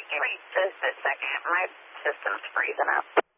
Wait just a second. My system's freezing up.